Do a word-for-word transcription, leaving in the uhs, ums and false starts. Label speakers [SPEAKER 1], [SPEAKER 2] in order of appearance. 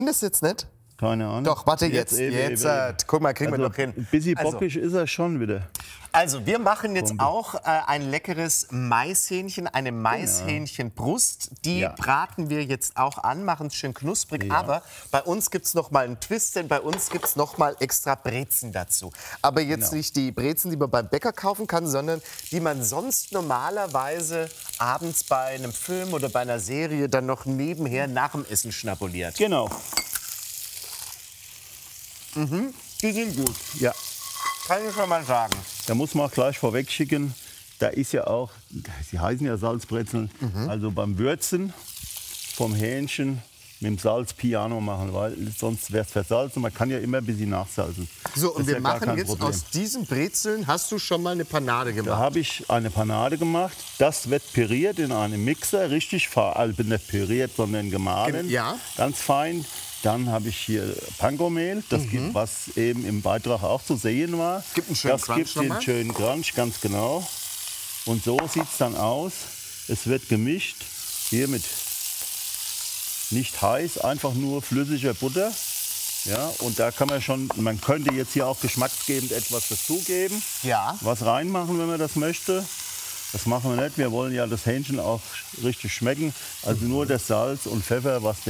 [SPEAKER 1] Das jetzt nicht?
[SPEAKER 2] Keine Ahnung.
[SPEAKER 1] Doch, warte jetzt.
[SPEAKER 2] Jetzt, eben,
[SPEAKER 1] Jetzt,
[SPEAKER 2] eben,
[SPEAKER 1] äh,
[SPEAKER 2] eben.
[SPEAKER 1] guck mal, kriegen
[SPEAKER 2] Also,
[SPEAKER 1] wir noch hin.
[SPEAKER 2] Ein bisschen
[SPEAKER 1] Also-
[SPEAKER 2] bockig ist er schon wieder.
[SPEAKER 1] Also, wir machen jetzt auch äh, ein leckeres Maishähnchen, eine Maishähnchenbrust. Die
[SPEAKER 2] Ja.
[SPEAKER 1] braten wir jetzt auch an, machen es schön knusprig.
[SPEAKER 2] Ja.
[SPEAKER 1] Aber bei uns gibt es noch mal einen Twist, denn bei uns gibt es noch mal extra Brezen dazu. Aber jetzt
[SPEAKER 2] Genau.
[SPEAKER 1] nicht die Brezen, die man beim Bäcker kaufen kann, sondern die man sonst normalerweise abends bei einem Film oder bei einer Serie dann noch nebenher nach dem Essen schnabuliert.
[SPEAKER 2] Genau.
[SPEAKER 1] Die sind gut,
[SPEAKER 2] Ja.
[SPEAKER 1] kann ich schon mal sagen.
[SPEAKER 2] Da muss man auch gleich vorweg schicken, da ist ja auch, sie heißen ja Salzbrezeln,
[SPEAKER 1] Mhm.
[SPEAKER 2] also beim Würzen vom Hähnchen mit dem Salz Piano machen, weil sonst wäre es versalzen. Man kann ja immer ein bisschen nachsalzen.
[SPEAKER 1] So,
[SPEAKER 2] Das
[SPEAKER 1] und
[SPEAKER 2] ist
[SPEAKER 1] wir
[SPEAKER 2] ja gar
[SPEAKER 1] machen
[SPEAKER 2] kein
[SPEAKER 1] jetzt
[SPEAKER 2] Problem.
[SPEAKER 1] aus diesen Brezeln, hast du schon mal eine Panade
[SPEAKER 2] Da
[SPEAKER 1] gemacht?
[SPEAKER 2] habe ich eine Panade gemacht. Das wird püriert in einem Mixer, richtig, also nicht püriert, sondern gemahlen,
[SPEAKER 1] Ja.
[SPEAKER 2] ganz fein. Dann habe ich hier Panko-Mehl, das gibt, was eben im Beitrag auch zu sehen war.
[SPEAKER 1] Gibt einen schönen
[SPEAKER 2] das
[SPEAKER 1] Crunch
[SPEAKER 2] gibt den
[SPEAKER 1] nochmal.
[SPEAKER 2] schönen Crunch, ganz genau. Und so sieht es dann aus. Es wird gemischt, hier mit nicht heiß, einfach nur flüssiger Butter. Ja, und da kann man schon, man könnte jetzt hier auch geschmacksgebend etwas dazugeben,
[SPEAKER 1] Ja.
[SPEAKER 2] was reinmachen, wenn man das möchte. Das machen wir nicht. Wir wollen ja das Hähnchen auch richtig schmecken. Also nur das Salz und Pfeffer, was